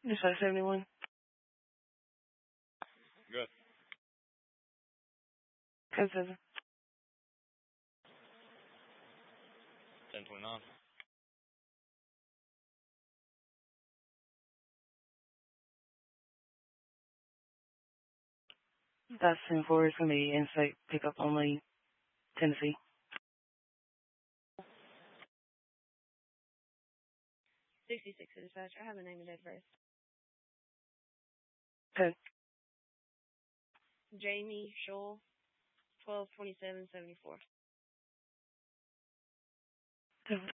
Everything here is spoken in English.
Just 571. Good. 10-7. 1029. That's 10-4 for me. Insight pickup only, Tennessee. 66 to dispatch. I have a name and address. Okay. Jamie Scholl, 122774.